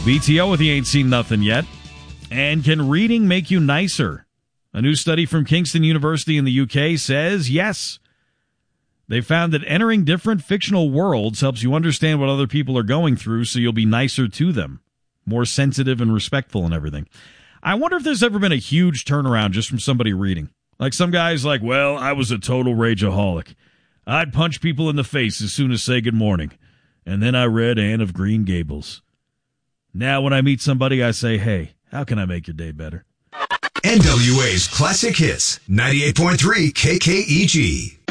BTO with You Ain't Seen Nothing Yet. And can reading make you nicer? A new study from Kingston University in the UK says yes. They found that entering different fictional worlds helps you understand what other people are going through, so you'll be nicer to them, more sensitive and respectful and everything. I wonder if there's ever been a huge turnaround just from somebody reading. Like some guy's like, well, I was a total rageaholic. I'd punch people in the face as soon as say good morning. And then I read Anne of Green Gables. Now when I meet somebody, I say, hey, how can I make your day better? NWA's Classic Hits, 98.3 KKEG.